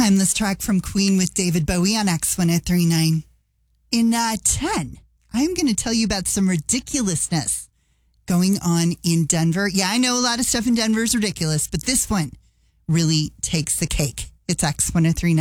Timeless track from Queen with David Bowie on X1039. In 10, I'm going to tell you about some ridiculousness going on in Denver. Yeah, I know a lot of stuff in Denver is ridiculous, but this one really takes the cake. It's X1039.